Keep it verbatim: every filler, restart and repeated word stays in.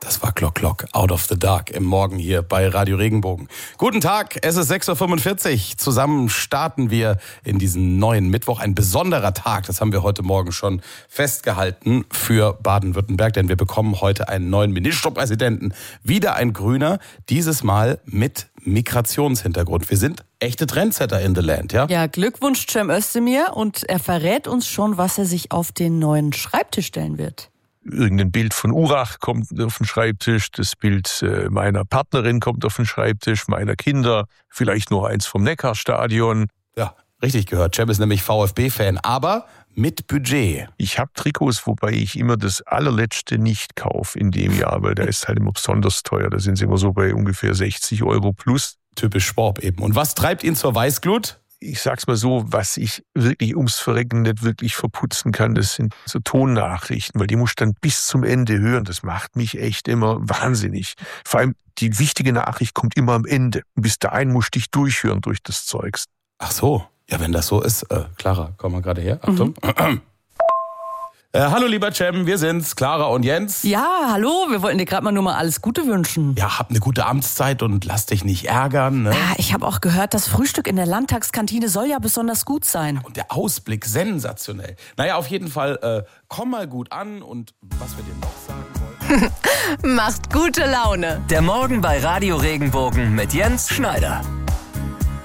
Das war Glock Glock, Out of the Dark im Morgen hier bei Radio Regenbogen. Guten Tag, es ist sechs Uhr fünfundvierzig. Zusammen starten wir in diesen neuen Mittwoch. Ein besonderer Tag, das haben wir heute Morgen schon festgehalten für Baden-Württemberg. Denn wir bekommen heute einen neuen Ministerpräsidenten. Wieder ein Grüner, dieses Mal mit Migrationshintergrund. Wir sind echte Trendsetter in the Land, ja? Ja, Glückwunsch Cem Özdemir. Und er verrät uns schon, was er sich auf den neuen Schreibtisch stellen wird. Irgendein Bild von Urach kommt auf den Schreibtisch, das Bild meiner Partnerin kommt auf den Schreibtisch, meiner Kinder, vielleicht noch eins vom Neckarstadion. Ja, richtig gehört. Cem ist nämlich VfB-Fan, aber mit Budget. Ich habe Trikots, wobei ich immer das allerletzte nicht kaufe in dem Jahr, weil der ist halt immer besonders teuer. Da sind sie immer so bei ungefähr sechzig Euro plus. Typisch Schwab eben. Und was treibt ihn zur Weißglut? Ich sag's mal so, was ich wirklich ums Verrecken nicht wirklich verputzen kann, das sind so Tonnachrichten, weil die musst du dann bis zum Ende hören. Das macht mich echt immer wahnsinnig. Vor allem die wichtige Nachricht kommt immer am Ende. Und bis dahin musst du dich durchhören durch das Zeugs. Ach so, ja, wenn das so ist. Äh, Clara, komm mal gerade her. Achtung. Mhm. Äh, hallo lieber Cem, wir sind's, Clara und Jens. Ja, hallo, wir wollten dir gerade mal nur mal alles Gute wünschen. Ja, hab eine gute Amtszeit und lass dich nicht ärgern. Ne? Ah, ich habe auch gehört, das Frühstück in der Landtagskantine soll ja besonders gut sein. Und der Ausblick sensationell. Naja, auf jeden Fall, äh, komm mal gut an und was wir dir noch sagen wollen. Macht gute Laune. Der Morgen bei Radio Regenbogen mit Jens Schneider.